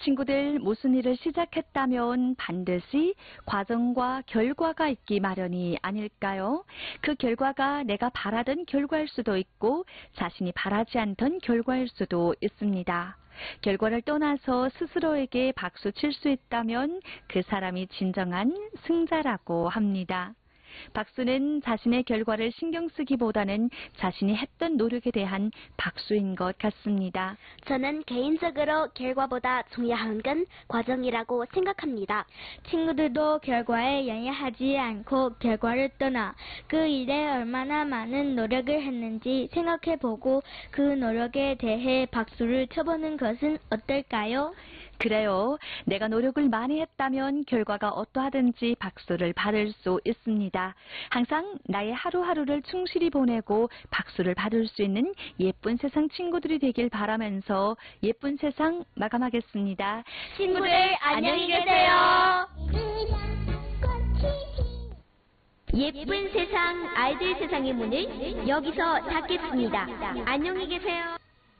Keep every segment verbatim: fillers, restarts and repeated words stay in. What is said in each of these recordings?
친구들, 무슨 일을 시작했다면 반드시 과정과 결과가 있기 마련이 아닐까요? 그 결과가 내가 바라던 결과일 수도 있고 자신이 바라지 않던 결과일 수도 있습니다. 결과를 떠나서 스스로에게 박수 칠 수 있다면 그 사람이 진정한 승자라고 합니다. 박수는 자신의 결과를 신경 쓰기보다는 자신이 했던 노력에 대한 박수인 것 같습니다. 저는 개인적으로 결과보다 중요한 건 과정이라고 생각합니다. 친구들도 결과에 연연하지 않고 결과를 떠나 그 일에 얼마나 많은 노력을 했는지 생각해보고 그 노력에 대해 박수를 쳐보는 것은 어떨까요? 그래요. 내가 노력을 많이 했다면 결과가 어떠하든지 박수를 받을 수 있습니다. 항상 나의 하루하루를 충실히 보내고 박수를 받을 수 있는 예쁜 세상 친구들이 되길 바라면서 예쁜 세상 마감하겠습니다. 친구들 안녕히 계세요. 예쁜 세상 아이들 세상의 문을 여기서 닫겠습니다. 안녕히 계세요.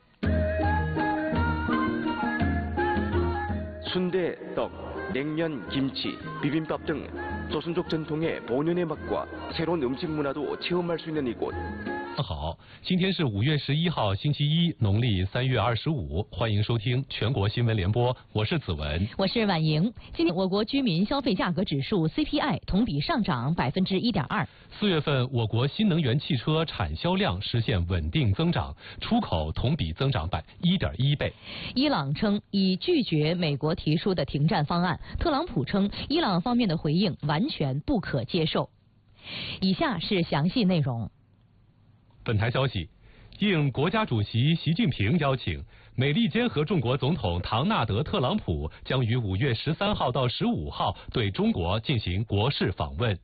순대, 떡, 냉면, 김치, 비빔밥 등 조선족 전통의 본연의 맛과 새로운 음식 문화도 체험할 수 있는 이곳. 好，今天是五月十一号星期一，农历三月二十五，欢迎收听全国新闻联播，我是子文， 我是婉莹。今年我国居民消费价格指数 C P I 同比上涨百分之一点二。 四月份我国新能源汽车产销量实现稳定增长，出口同比增长百一点一倍。 伊朗称已拒绝美国提出的停战方案，特朗普称伊朗方面的回应完全不可接受。以下是详细内容。 本台消息，应国家主席习近平邀请，美利坚合众国总统唐纳德·特朗普将于五月十三号到十五号对中国进行国事访问。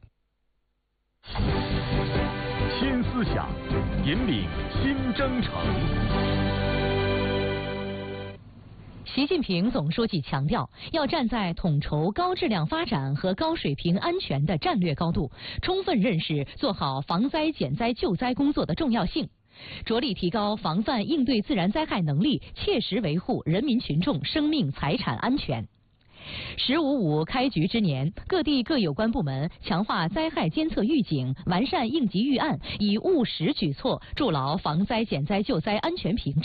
新思想，引领新征程。 习近平总书记强调，要站在统筹高质量发展和高水平安全的战略高度，充分认识做好防灾减灾救灾工作的重要性，着力提高防范应对自然灾害能力，切实维护人民群众生命财产安全。 十五五开局之年，各地各有关部门强化灾害监测预警，完善应急预案，以务实举措筑牢防灾减灾救灾安全屏障。